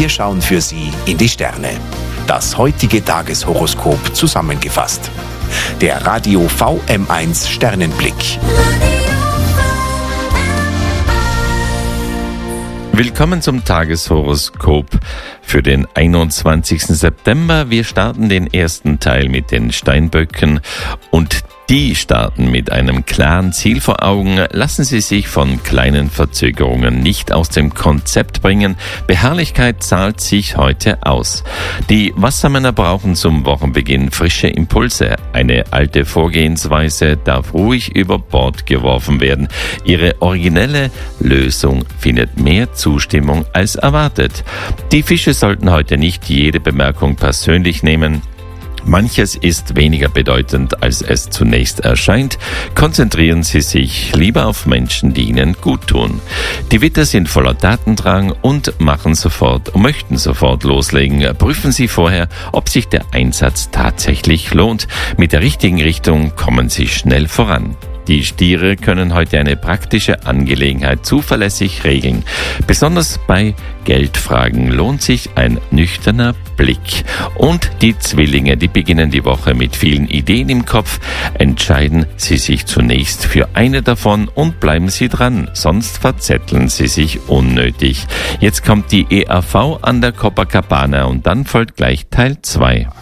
Wir schauen für Sie in die Sterne. Das heutige Tageshoroskop zusammengefasst. Der Radio VM1 Sternenblick. Willkommen zum Tageshoroskop für den 21. September. Wir starten den ersten Teil mit den Steinböcken und die starten mit einem klaren Ziel vor Augen. Lassen Sie sich von kleinen Verzögerungen nicht aus dem Konzept bringen. Beharrlichkeit zahlt sich heute aus. Die Wassermänner brauchen zum Wochenbeginn frische Impulse. Eine alte Vorgehensweise darf ruhig über Bord geworfen werden. Ihre originelle Lösung findet mehr Zustimmung als erwartet. Die Fische sollten heute nicht jede Bemerkung persönlich nehmen. Manches ist weniger bedeutend, als es zunächst erscheint. Konzentrieren Sie sich lieber auf Menschen, die Ihnen gut tun. Die Widder sind voller Tatendrang und möchten sofort loslegen. Prüfen Sie vorher, ob sich der Einsatz tatsächlich lohnt. Mit der richtigen Richtung kommen Sie schnell voran. Die Stiere können heute eine praktische Angelegenheit zuverlässig regeln. Besonders bei Geldfragen lohnt sich ein nüchterner Blick. Und die Zwillinge, die beginnen die Woche mit vielen Ideen im Kopf. Entscheiden Sie sich zunächst für eine davon und bleiben Sie dran, sonst verzetteln Sie sich unnötig. Jetzt kommt die EAV an der Copacabana und dann folgt gleich Teil 2.